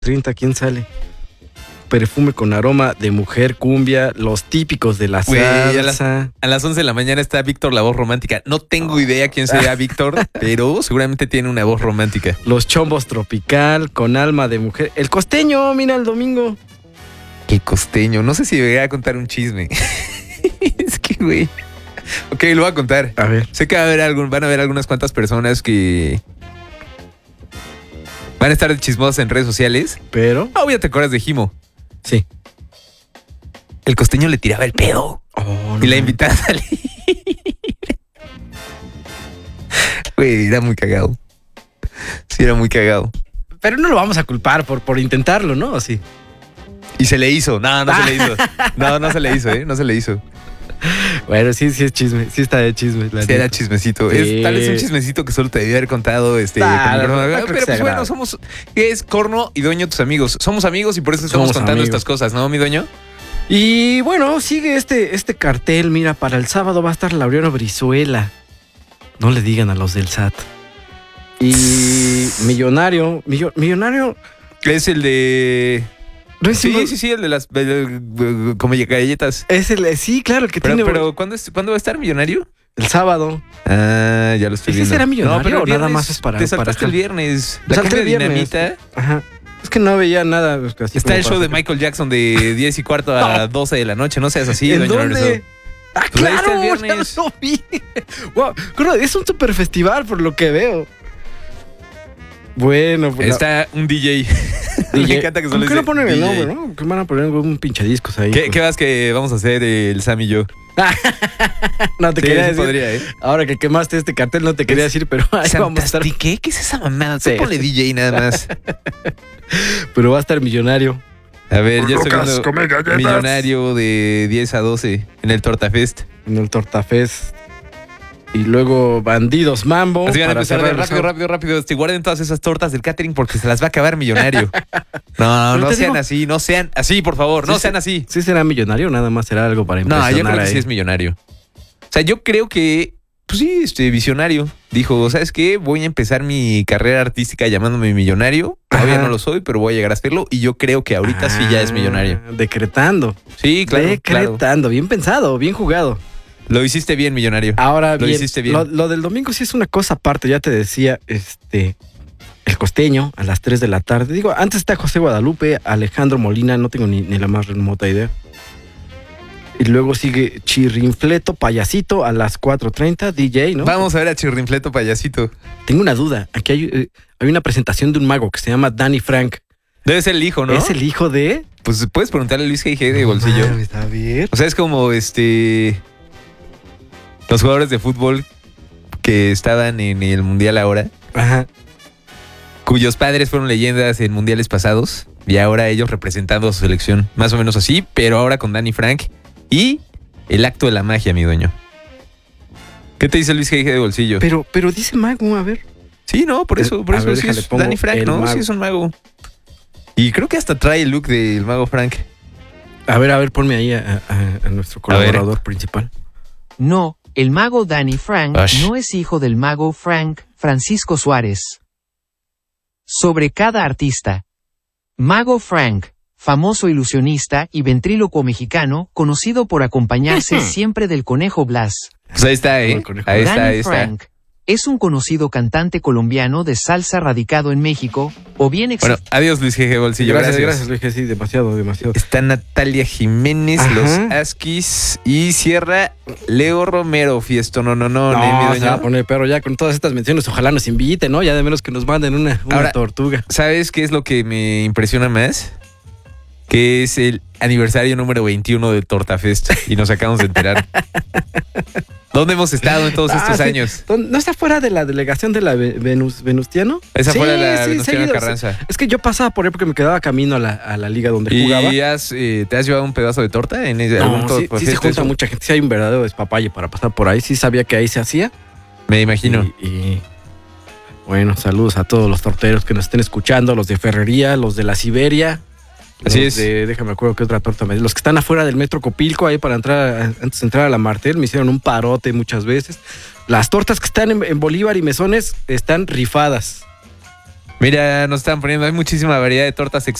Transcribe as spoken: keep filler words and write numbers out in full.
treinta, ¿quién sale? Perfume con aroma de mujer, cumbia, los típicos de la Güey, salsa. a las, a las once de la mañana está Víctor, la voz romántica. No tengo idea quién sea Víctor, pero seguramente tiene una voz romántica. Los chombos tropical, con alma de mujer. El costeño, mira, el domingo. El costeño. No sé si debería contar un chisme. Es que, güey. Ok, lo voy a contar. A ver. Sé que va a haber algún, van a haber algunas cuantas personas que van a estar chismosas en redes sociales. Pero. Ah, ya te acuerdas de Jimo. Sí. El costeño le tiraba el pedo. Oh, y no. la invitaba a salir. Güey, era muy cagado. Sí, era muy cagado. Pero no lo vamos a culpar por, por intentarlo, ¿no? Así. Y se le hizo. No, no se le hizo. No, no se le hizo, ¿eh? No se le hizo. Bueno, sí, sí es chisme. Sí está de chisme. La Sí, neta. era chismecito. Sí. Es, tal vez un chismecito que solo te debía haber contado. Este, Ah, con el no, Corno. no creo que Pero sea pues bueno, grave. somos. Es Corno y Dueño tus amigos. Somos amigos y por eso estamos Somos contando amigos. estas cosas, ¿no, mi Dueño? Y bueno, sigue este, este cartel. Mira, para el sábado va a estar Laureano Brizuela. No le digan a los del S A T. Y Millonario. Millo- millonario. Es el de. No es, Sí, sí, sí, el de las de- de- de- como galletas. es el. Sí, claro, el que Pero, tiene. pero ¿cuándo, es, ¿cuándo va a estar Millonario? El sábado. Ah, ya lo estoy ¿Ese viendo. será Millonario No, pero el o nada viernes más es para- Te para saltaste estar? el viernes. Me La salté cumbia el viernes. dinamita. Ajá. Es que no veía nada. Así Está como el para show de sacar. Michael Jackson de diez y cuarto a doce de la noche. No seas así, ¿En doña dónde? Lorenzo. Ah, Pues ahí está claro, el ya viernes. lo vi. Wow, creo que es un super festival por lo que veo. Bueno, pues. Está un D J. D J. Me encanta que ¿Cómo solo que no dice ponen el D J. nombre, no? Que van a poner un pinche discos ahí. ¿Qué, pues. ¿Qué vas que vamos a hacer el Sam y yo? No te Sí, quería sí decir. podría, ¿eh? Ahora que quemaste este cartel, no te quería decir, pero ahí vamos a estar. ¿Qué? ¿Qué es esa mamada? Tú Sí. ponle D J nada más. Pero va a estar Millonario. A ver, ya estoy Lucas, viendo come galletas. Millonario de diez a doce en el Tortafest. En el Tortafest. Y luego Bandidos Mambo. Así van a para empezar de cerrar el rápido, sábado. rápido, rápido. Este, guarden todas esas tortas del catering porque se las va a acabar Millonario. No, Pero no te sean digo- así, no sean así, por favor, no Sí, sean sí. así. ¿Sí será Millonario o nada más será algo para No, impresionar yo creo que ahí? sí es millonario. O sea, yo creo que, pues sí, este visionario. Dijo, ¿sabes qué? Voy a empezar mi carrera artística llamándome millonario. Todavía Ajá. no lo soy, pero voy a llegar a hacerlo. Y yo creo que ahorita sí ya es millonario. Ah, Decretando. Sí, claro, claro. Decretando. Bien pensado, bien jugado. Lo hiciste bien, millonario. Ahora Lo bien, hiciste bien. Lo, lo del domingo sí es una cosa aparte. Ya te decía, este... El Costeño a las tres de la tarde. Digo, antes está José Guadalupe, Alejandro Molina, no tengo ni, ni la más remota idea. Y luego sigue Chirrinfleto, Payasito a las cuatro treinta, D J, ¿no? Vamos a ver a Chirrinfleto Payasito. Tengo una duda. Aquí hay, eh, hay una presentación de un mago que se llama Danny Frank. Debe ser el hijo, ¿no? ¿Es el hijo de...? Pues puedes preguntarle a Luis G G de bolsillo. No mames, a ver. O sea, es como este. Los jugadores de fútbol que estaban en el mundial ahora, Ajá. cuyos padres fueron leyendas en mundiales pasados y ahora ellos representando a su selección. Más o menos así, pero ahora con Danny Frank y el acto de la magia, mi dueño. ¿Qué te dice Luis G G de bolsillo? Pero, pero dice mago, a ver. Sí, no, por eso, por A eso ver, sí déjale, es pongo Danny Frank, el ¿no? mago. Sí es un mago. Y creo que hasta trae el look del mago Frank. A ver, a ver, ponme ahí a, a- a nuestro A ver. colaborador principal. No, el mago Danny Frank Ash. no es hijo del mago Frank Francisco Suárez. Sobre cada artista. Mago Frank, famoso ilusionista y ventrílocuo mexicano, conocido por acompañarse siempre del conejo Blas. Pues ahí está, ¿eh? El conejo. Ahí está, Danny ahí está. Frank es un conocido cantante colombiano de salsa radicado en México, o bien ex- Bueno, adiós Luis G G bolsillo. gracias, Gracias, gracias, Luis. Sí, demasiado, demasiado. Está Natalia Jiménez, Ajá. los Askis y cierra Leo Romero, fiesto, no, no, no, No, ¿eh, mi se dueño? va a poner pero ya con todas estas menciones, ojalá nos inviten, ¿no? Ya de menos que nos manden una, una Ahora- tortuga. ¿Sabes qué es lo que me impresiona más? Que es el aniversario número veintiuno del Tortafest y nos acabamos de enterar. ¿Dónde hemos estado en todos Ah, estos sí. años? ¿No está fuera de la delegación de la Ve- Venus, Venustiano? Esa Sí, fue la sí, Venustiano seguido. Carranza. Es que yo pasaba por ahí porque me quedaba camino a la, a la liga donde ¿Y jugaba. has, eh, te has llevado un pedazo de torta en ese, No, algún sí, Tortafest sí se de junta eso? mucha gente. Sí hay un verdadero despapalle para pasar por ahí. Sí sabía que ahí se hacía. Me imagino. Y, y, bueno, saludos a todos los torteros que nos estén escuchando, los de Ferrería, los de la Siberia. Así los es. de- déjame acuerdo qué otra torta me Los que están afuera del metro Copilco, ahí para entrar, antes de entrar a la Martel, me hicieron un parote muchas veces. Las tortas que están en, en Bolívar y Mesones están rifadas. Mira, nos están poniendo, hay muchísima variedad de tortas